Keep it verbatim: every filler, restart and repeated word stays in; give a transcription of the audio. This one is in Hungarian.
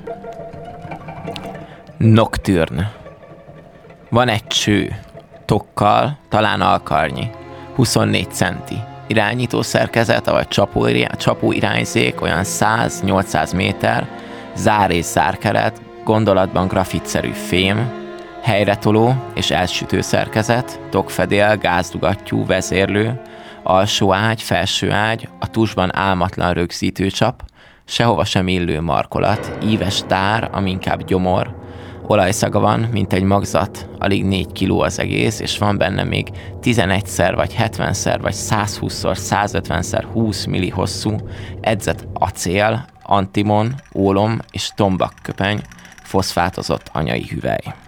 Nocturne. Van egy cső, tokkal, talán alkarnyi, huszonnégy centi. Irányító szerkezet, vagy csapó, csapó irányzék, olyan száz-nyolcszáz méter, zár és zárkeret, gondolatban grafitszerű fém, helyretoló és elsütő szerkezet, tokfedél, gázdugattyú, vezérlő, alsó ágy, felső ágy, a tusban álmatlan rögzítőcsap, sehova sem illő markolat, íves tár, ami inkább gyomor, olajszaga van, mint egy magzat, alig négy kiló az egész, és van benne még tizenegyszer, vagy hetvenszer, vagy százhúszszor, százötvenszer húsz milli hosszú, edzett acél, antimon, ólom és tombakköpeny, foszfátozott anyai hüvely.